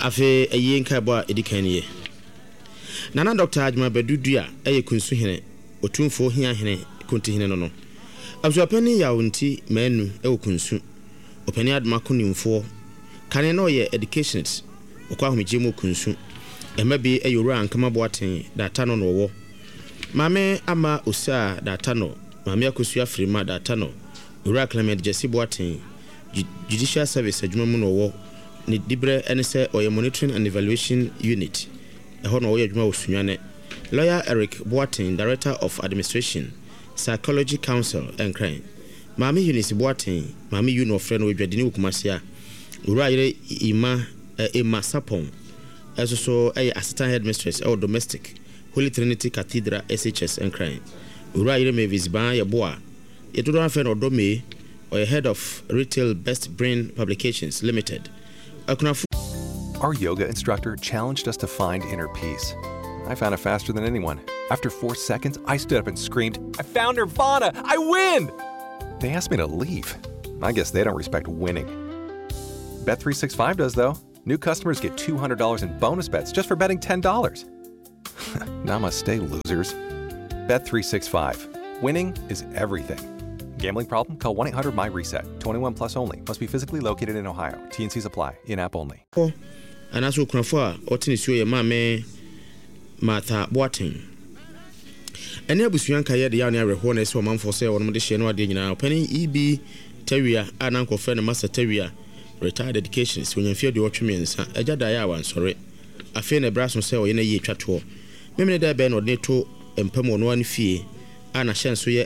afe ayi nka bo edikan ye nana Dr. Adjuma Badudua eye kunsu hene otumfo hia hene konti hene no absuapani ya wonti manu ewo kunsu opani adma konimfo kane no ye educationist okwa ahomegye kunsu emabi eyura ankama boaten data no wo mame ama osa data no mame akosu afrima data no ura Clement Jesse boaten judicial service adwuma mu no wo ni dibre enese oye monitoring and evaluation unit eho no oye adwuma osunwane lawyer Eric Boaten director of administration psychology council and crime mame Eunice Boaten mame you no friend we dwadini okumasia ura yire Emma Sapon so assistant headmistress or domestic Holy Trinity Cathedral SHS and crime ura yire Mavis ban ye boa ye to don friend odome or head of retail Best Brain Publications Limited. Our yoga instructor challenged us to find inner peace. I found it faster than anyone. After 4 seconds, I stood up and screamed, "I found Nirvana! I win!" They asked me to leave. I guess they don't respect winning. Bet365 does, though. New customers get $200 in bonus bets just for betting $10. Namaste, losers. Bet365. Winning is everything. Gambling problem? Call 1-800-MY-RESET. 21 plus only. Must be physically located in Ohio. T&Cs apply. In-app only. And as we can afford, Otinisio your mame Martha Boaten. And there was young Kaya the young Hornets for man for sale on Modishia no idea now. Penny E.B. Terrier and Uncle Friend Master Terrier retired educations when you fear the Ottomans. A Jadaya one, sorry. I fear a brass on sale in a year chatwar. Member there Ben or Neto and Pemo one fee and a chance to your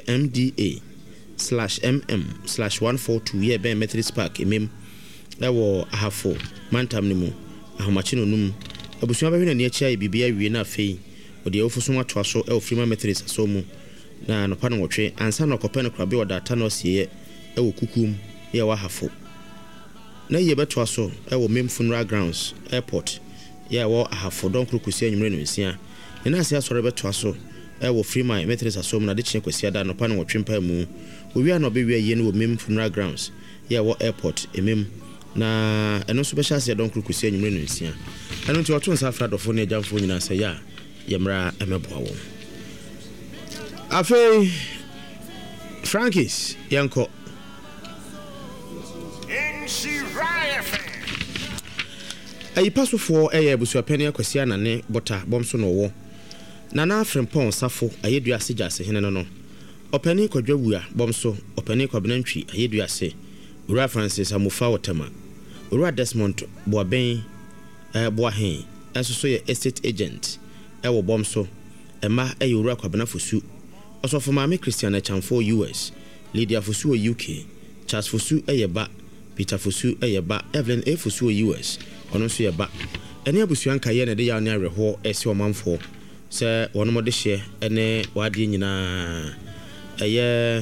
MDA/MM/142 year Ben Methodist Park imem ewo ahafo mantam nimu ahomachino num abusua ba hwe na ne chia bibia wie na afei ode ofosoma to aso e Freeman Methodist so mu na no pa no wotwe ansa no kopɛ no krabe oda ta no sie ewo kukum ye wa hafo na ye beto aso ewo Mem Funeral Grounds Airport ye wo ahafo don krokusi anwumre no nsia ina asia sɔre beto aso ewo Freeman Methodist so mu na de kye kwasi ada no pa no wotwe mpa mu owi na obewie ye no Mem Funeral Grounds ye wo airport emem na eno special se don krokusi anwumre no nsia eno nti oto nsa fra dofo na agyanfo nyina sɛ ya yemra emeboa wo afei Frankis yanko ayi pasofo eye busuapani akwasi anane bota bomso no wo nana Frempon safo ayedua asejase hene no opani kwadwa wua bomso opani kwabenantwi ayedua ase ura Francis amufa wotema ura Desmond boaben boahen asoso ye estate agent ewo bomso ema ura kwabena fosu osofo maame Christiana Chamfo US Lydia Fosu UK Charles Fosu eyeba Peter Fosu eyeba Evelyn A Fosu US ono so yeba ene abusuan kaye ne de ya ne areho ese omanfo se wono mo de hye ene wade nyina eye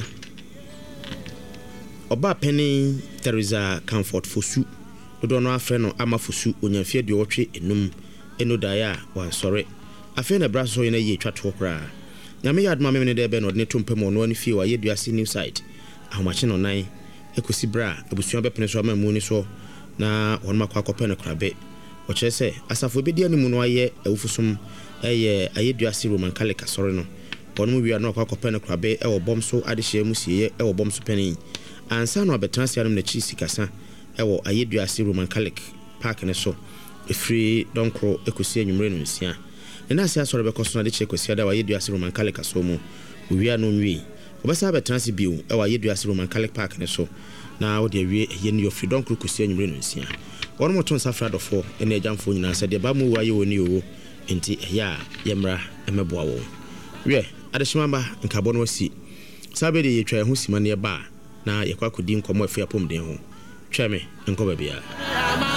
oba penny Teresa Comfort Fosu dodo no afre no ama Fosu onyafie de wotwe enum eno daya wan sore afi na braso ye na ye twato kra nyame yadma me ne de be no ne tompem no ne fie wa ye duase new site ahomache no nan ekosi bra abusuan be pene so ama mu ni so na won makwa kope no krabe o chese asafo be dia ni mu no aye awufusum eye ayeduase Roman Catholic asore no won mu wi na akwa kope no krabe e wo bomso adehye mu sie e wo bomso peni ansa no abetrans ya no na chi sikasa e wo ayeduase Roman Catholic park ne so free donkro ekosi anwumre no nsia na asia asore be koso na de che kosi ada wa ayeduase Roman Catholic aso mu wi anu nwi obasa abetrans biu e wa ayeduase Roman Catholic park ne so na wo de wie ye ne yo free donkro kosi anwumre no nsia won mo ton safra dofo ene agyamfo nyina se de ba mu wa ye woni o enti ya yemra emeboa wo we adeshimamba nkabo no si sabe de yetwa ho sima ne ba na yakwa kodi nkomo afi apom den ho twame nko ba bia